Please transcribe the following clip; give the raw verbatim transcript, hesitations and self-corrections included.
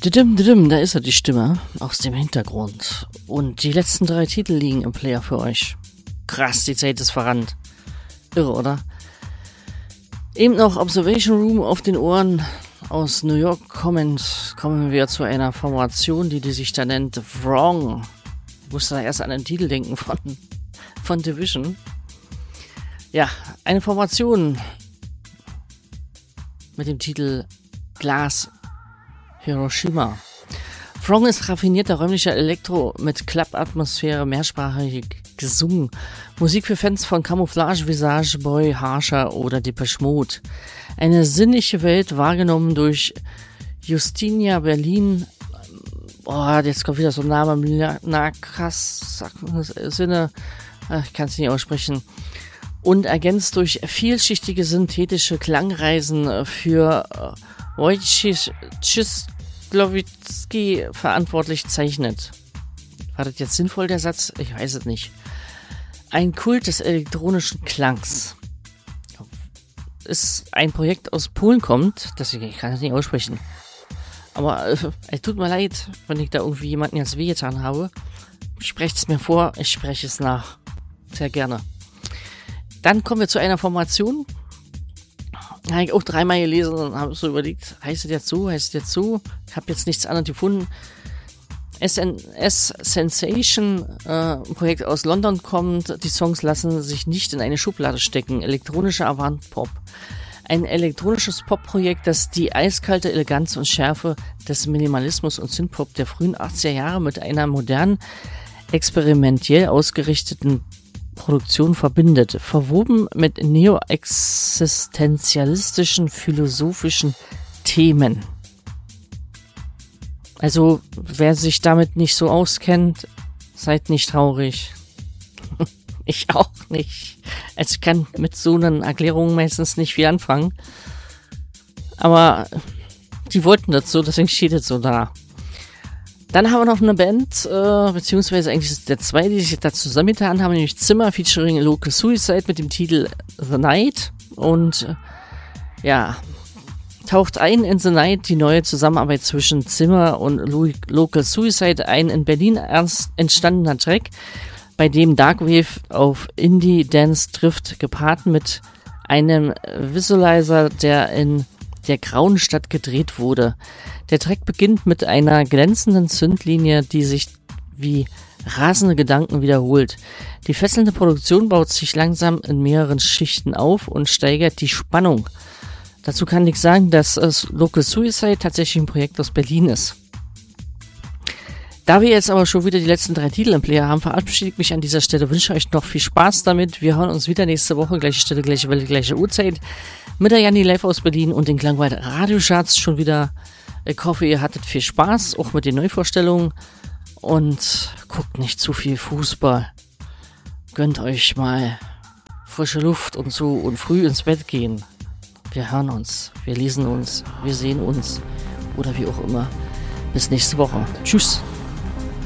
Didim, didim, da ist er, die Stimme aus dem Hintergrund. Und die letzten drei Titel liegen im Player für euch. Krass, die Zeit ist verrannt. Irre, oder? Eben noch Observation Room auf den Ohren. Aus New York kommend kommen wir zu einer Formation, die, die sich da nennt Wrong. Ich musste da erst an den Titel denken von, von Division. Ja, eine Formation mit dem Titel Glass Hiroshima. Wrong ist raffinierter räumlicher Elektro mit Club-Atmosphäre, mehrsprachig gesungen. Musik für Fans von Camouflage, Visage, Boy, Harsher oder Depeche Mode. Eine sinnliche Welt wahrgenommen durch Justinia Berlin. Boah, jetzt kommt wieder so ein Name. Nakas, Sinne. Ich kann es nicht aussprechen. Und ergänzt durch vielschichtige synthetische Klangreisen für Wojciech Czyslowski verantwortlich zeichnet. War das jetzt sinnvoll, der Satz? Ich weiß es nicht. Ein Kult des elektronischen Klangs. Ist ein Projekt aus Polen kommt, deswegen ich kann es nicht aussprechen. Aber äh, es tut mir leid, wenn ich da irgendwie jemanden jetzt wehgetan habe. Sprecht es mir vor, ich spreche es nach. Sehr gerne. Dann kommen wir zu einer Formation. Habe ich auch dreimal gelesen und habe so überlegt, heißt es jetzt so, heißt es jetzt so? Ich habe jetzt nichts anderes gefunden. S N S Sensation, äh, ein Projekt aus London kommt. Die Songs lassen sich nicht in eine Schublade stecken. Elektronischer Avant-Pop. Ein elektronisches Pop-Projekt, das die eiskalte Eleganz und Schärfe des Minimalismus und Synthpop der frühen achtziger Jahre mit einer modernen, experimentell ausgerichteten Produktion verbindet, verwoben mit neo-existenzialistischen philosophischen Themen. Also, wer sich damit nicht so auskennt, seid nicht traurig. Ich auch nicht. Also ich kann mit so einer Erklärung meistens nicht viel anfangen. Aber die wollten das so, deswegen steht es so da. Dann haben wir noch eine Band, äh, beziehungsweise eigentlich ist es der zwei, die sich da zusammengetan haben, nämlich Zimmer featuring Local Suicide mit dem Titel The Night. Und äh, ja, taucht ein in The Night die neue Zusammenarbeit zwischen Zimmer und Lo- Local Suicide, ein in Berlin ernst entstandener Track, bei dem Darkwave auf Indie-Dance trifft, gepaart mit einem Visualizer, der in der grauen Stadt gedreht wurde. Der Track beginnt mit einer glänzenden Synth-Linie, die sich wie rasende Gedanken wiederholt. Die fesselnde Produktion baut sich langsam in mehreren Schichten auf und steigert die Spannung. Dazu kann ich sagen, dass es Local Suicide tatsächlich ein Projekt aus Berlin ist. Da wir jetzt aber schon wieder die letzten drei Titel im Player haben, verabschiede ich mich an dieser Stelle, wünsche euch noch viel Spaß damit. Wir hören uns wieder nächste Woche, gleiche Stelle, gleiche Welle, gleiche Uhrzeit, mit der Janni live aus Berlin und den Klangwald Radiocharts schon wieder. Ich hoffe, ihr hattet viel Spaß, auch mit den Neuvorstellungen, und guckt nicht zu viel Fußball. Gönnt euch mal frische Luft und so und früh ins Bett gehen. Wir hören uns, wir lesen uns, wir sehen uns oder wie auch immer. Bis nächste Woche. Tschüss.